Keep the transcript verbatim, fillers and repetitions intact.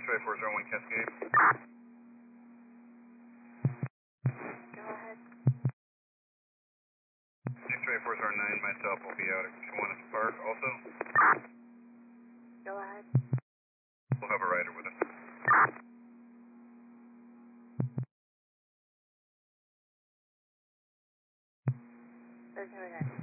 X-ray four zero one Cascade. Go ahead. X-ray four zero nine, myself will be out at Kiwanis Park also. Go ahead. We'll have a rider with us. There's no